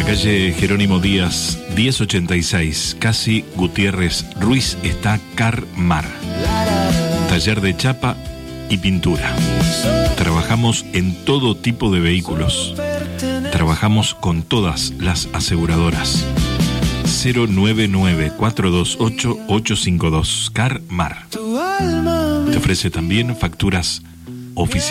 la calle Jerónimo Díaz, 1086, casi Gutiérrez Ruiz, está Carmar. Taller de chapa y pintura. Trabajamos en todo tipo de vehículos. Trabajamos con todas las aseguradoras. 099-428-852. Carmar. Te ofrece también facturas oficiales.